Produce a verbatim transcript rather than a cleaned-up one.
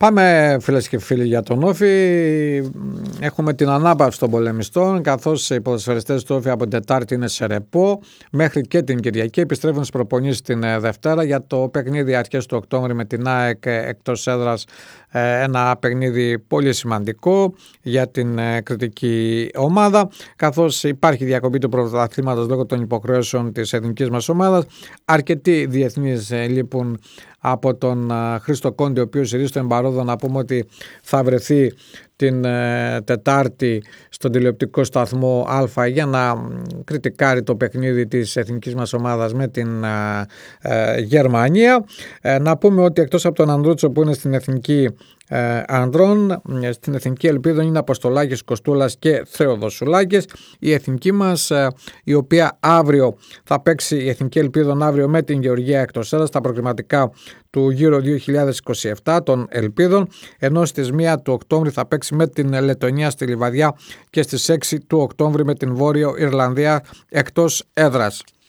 Πάμε φίλες και φίλοι για τον Όφη. Έχουμε την ανάπαυση των πολεμιστών, καθώς οι ποδοσφαιριστές του Όφη από την Τετάρτη είναι σε ρεπό μέχρι και την Κυριακή. Επιστρέφουν στις προπονήσεις την Δευτέρα για το παιχνίδι αρχές του Οκτώβρη με την ΑΕΚ εκτός έδρας. Ένα παιχνίδι πολύ σημαντικό για την κριτική ομάδα, καθώς υπάρχει διακοπή του πρωταθλήματος λόγω των υποχρεώσεων της εθνικής μας ομάδας. Αρκετοί διεθνείς λείπουν από τον Χρήστο Κόντι, ο οποίος ηρίστο εμπαρόδο, να πούμε ότι θα βρεθεί την ε, Τετάρτη στον τηλεοπτικό σταθμό Α για να κριτικάρει το παιχνίδι της εθνικής μας ομάδας με την ε, ε, Γερμανία. Ε, να πούμε ότι εκτός από τον Ανδρούτσο που είναι στην εθνική ε, ανδρών, στην εθνική Ελπίδων είναι Αποστολάκης, Κοστούλας και Θεοδοσουλάκης. Η εθνική μας, ε, η οποία αύριο θα παίξει, η εθνική Ελπίδων αύριο με την Γεωργία εκτός έδρας στα προκριματικά του γύρω δύο χιλιάδες είκοσι επτά των Ελπίδων, ενώ στις μία του Οκτώβρη θα παίξει με την Λετωνία στη Λιβαδιά και στις έξι του Οκτώβρη με την Βόρειο Ιρλανδία εκτός έδρας.